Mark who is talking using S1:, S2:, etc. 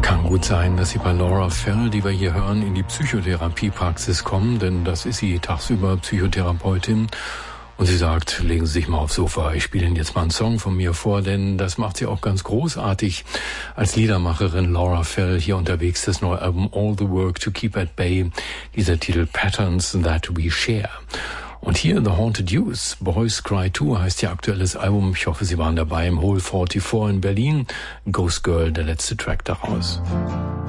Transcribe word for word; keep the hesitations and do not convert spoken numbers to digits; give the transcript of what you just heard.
S1: Kann gut sein, dass Sie bei Laura Fell, die wir hier hören, in die Psychotherapiepraxis kommen, denn das ist sie tagsüber, Psychotherapeutin. Und sie sagt, legen Sie sich mal aufs Sofa, ich spiele Ihnen jetzt mal einen Song von mir vor, denn das macht sie auch ganz großartig als Liedermacherin Laura Fell hier unterwegs, das neue Album All the Work to Keep at Bay, dieser Titel Patterns That We Share. Und hier The Haunted Youth, Boys Cry Too heißt ihr aktuelles Album. Ich hoffe, Sie waren dabei im Hole vierundvierzig in Berlin. Ghost Girl, der letzte Track daraus.